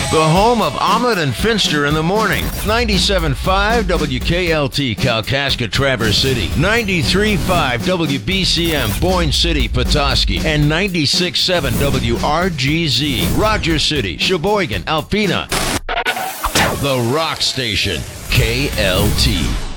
The home of Ahmed and Finster in the morning. 97.5 WKLT Kalkaska Traverse City. 93.5 WBCM Boyne City Petoskey. And 96.7 WRGZ Rogers City, Sheboygan, Alpena. The Rock Station, KLT.